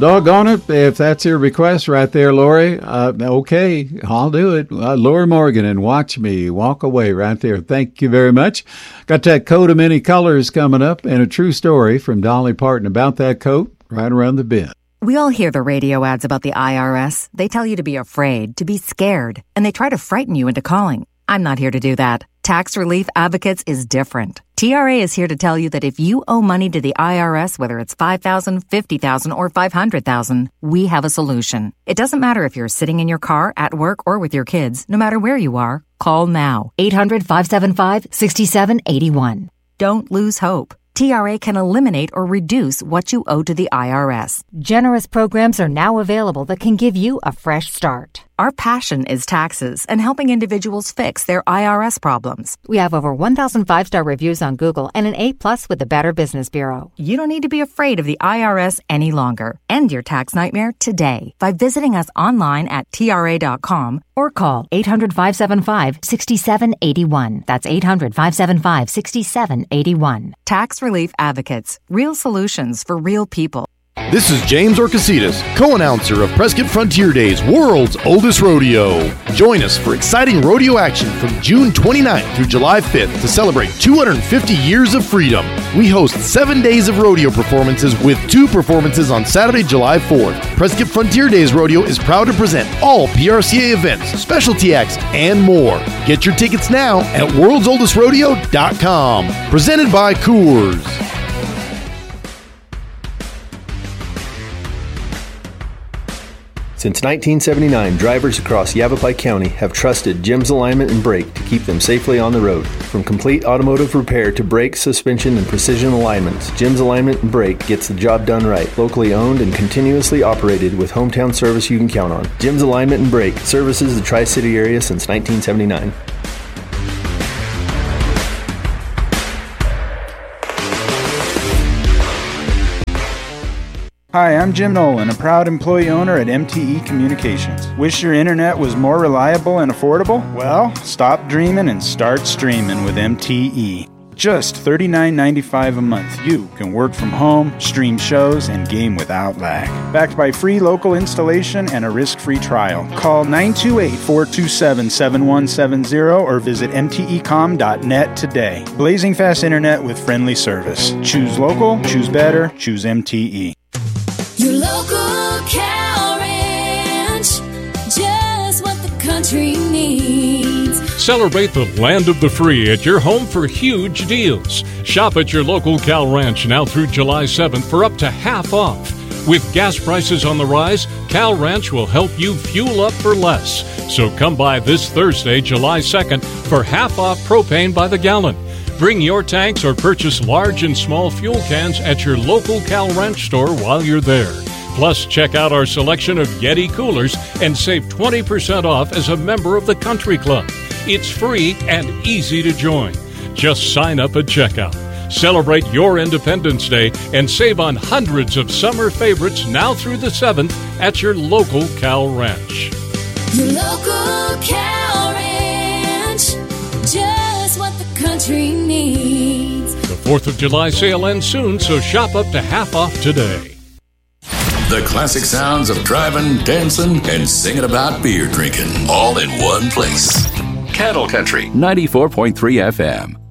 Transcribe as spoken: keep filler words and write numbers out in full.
doggone it, if that's your request right there, Lori, uh, okay, I'll do it. Uh, Lori Morgan and Watch Me Walk Away right there. Thank you very much. Got that coat of many colors coming up and a true story from Dolly Parton about that coat right around the bend. We all hear the radio ads about the I R S. They tell you to be afraid, to be scared, and they try to frighten you into calling. I'm not here to do that. Tax Relief Advocates is different. T R A is here to tell you that if you owe money to the I R S, whether it's five thousand dollars, fifty thousand dollars, or five hundred thousand dollars, we have a solution. It doesn't matter if you're sitting in your car, at work, or with your kids. No matter where you are, call now. eight hundred, five seven five, six seven eight one. Don't lose hope. T R A can eliminate or reduce what you owe to the I R S. Generous programs are now available that can give you a fresh start. Our passion is taxes and helping individuals fix their I R S problems. We have over one thousand five-star reviews on Google and an A plus with the Better Business Bureau. You don't need to be afraid of the I R S any longer. End your tax nightmare today by visiting us online at T R A dot com or call eight hundred, five seven five, six seven eight one. That's eight hundred, five seven five, six seven eight one. Tax Relief Advocates. Real solutions for real people. This is James Orcasitas, co-announcer of Prescott Frontier Days, world's oldest rodeo. Join us for exciting rodeo action from June twenty-ninth through July fifth to celebrate two hundred fifty years of freedom. We host seven days of rodeo performances with two performances on Saturday, July fourth. Prescott Frontier Days Rodeo is proud to present all P R C A events, specialty acts, and more. Get your tickets now at worlds oldest rodeo dot com. Presented by Coors. Since nineteen seventy-nine, drivers across Yavapai County have trusted Jim's Alignment and Brake to keep them safely on the road. From complete automotive repair to brake, suspension, and precision alignments, Jim's Alignment and Brake gets the job done right. Locally owned and continuously operated with hometown service you can count on. Jim's Alignment and Brake services the Tri-City area since nineteen seventy-nine. Hi, I'm Jim Nolan, a proud employee owner at M T E Communications. Wish your internet was more reliable and affordable? Well, stop dreaming and start streaming with M T E. Just thirty-nine ninety-five a month, you can work from home, stream shows, and game without lag. Backed by free local installation and a risk-free trial. Call nine two eight, four two seven, seven one seven zero or visit m t e com dot net today. Blazing fast internet with friendly service. Choose local, choose better, choose M T E. Your local cow ranch, just what the country needs. Celebrate the land of the free at your home for huge deals. Shop at your local Cal Ranch now through July seventh for up to half off. With gas prices on the rise, Cal Ranch will help you fuel up for less. So come by this Thursday, July second, for half off propane by the gallon. Bring your tanks or purchase large and small fuel cans at your local Cal Ranch store while you're there. Plus, check out our selection of Yeti coolers and save twenty percent off as a member of the Country Club. It's free and easy to join. Just sign up at checkout. Celebrate your Independence Day and save on hundreds of summer favorites now through the seventh at your local Cal Ranch. Your local Cal Ranch, just what the country needs. The fourth of July sale ends soon, so shop up to half off today. The classic sounds of driving, dancing, and singing about beer drinking, all in one place. Cattle Country, ninety-four point three F M.